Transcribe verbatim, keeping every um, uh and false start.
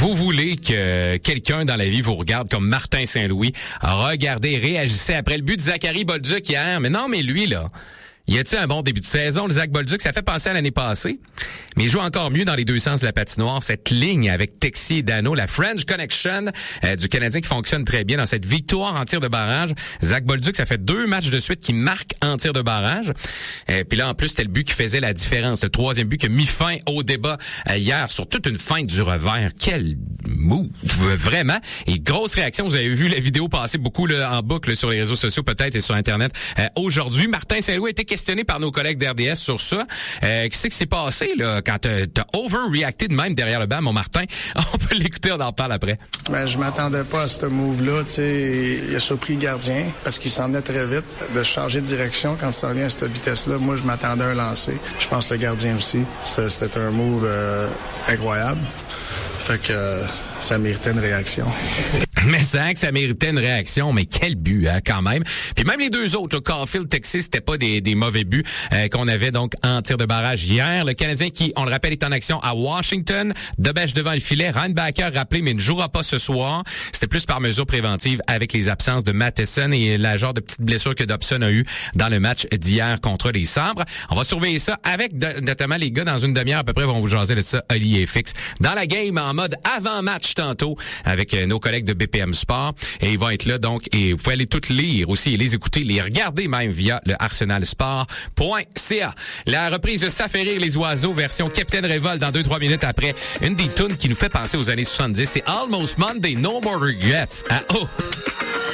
vous voulez que quelqu'un dans la vie vous regarde comme Martin Saint-Louis, regardez, réagissez après le but de Zachary Bolduc hier. Mais non, mais lui, là... Il a-t-il un bon début de saison, le Zach Bolduc? Ça fait penser à l'année passée. Mais il joue encore mieux dans les deux sens de la patinoire. Cette ligne avec Texier et Dano, la French Connection euh, du Canadien qui fonctionne très bien dans cette victoire en tir de barrage. Zach Bolduc, ça fait deux matchs de suite qu'il marque en tir de barrage. Euh, Puis là, en plus, c'était le but qui faisait la différence. Le troisième but qui a mis fin au débat euh, hier sur toute une feinte du revers. Quel move! Vraiment. Et grosse réaction. Vous avez vu la vidéo passer beaucoup là, en boucle là, sur les réseaux sociaux peut-être et sur Internet. Euh, aujourd'hui, Martin Saint-Louis a été questionné par nos collègues d'R D S sur ça. Euh, qu'est-ce qui s'est passé là quand t'as, t'as overreacté de même derrière le banc, mon Martin? On peut l'écouter, on en parle après. Ben, je m'attendais pas à ce move-là. Tu sais, il a surpris le gardien parce qu'il s'en est très vite de changer de direction quand ça vient à cette vitesse-là. Moi, je m'attendais à un lancer. Je pense que le gardien aussi. C'était, c'était un move euh, incroyable. Fait que euh, ça méritait une réaction. Mais ça, que ça méritait une réaction, mais quel but, hein, quand même. Puis même les deux autres, le Caulfield, Texas, c'était pas des, des mauvais buts euh, qu'on avait donc en tir de barrage hier. Le Canadien qui, on le rappelle, est en action à Washington, de bêche devant le filet. Reinbacker rappelé, mais ne jouera pas ce soir. C'était plus par mesure préventive avec les absences de Matheson et la genre de petite blessure que Dobson a eu dans le match d'hier contre les Sabres. On va surveiller ça avec de, notamment les gars dans une demi-heure à peu près vont vous jaser de ça, Oli et Fix. Dans la game en mode avant-match tantôt avec euh, nos collègues de B P M Sport. Et ils vont être là, donc, et vous pouvez aller toutes lire aussi, et les écouter, les regarder même via le arsenal sport point c a. La reprise de Ça fait rire les oiseaux, version Captain Révolt dans deux trois minutes après une des tunes qui nous fait penser aux années soixante-dix. C'est Almost Monday, No More Regrets. Ah, oh!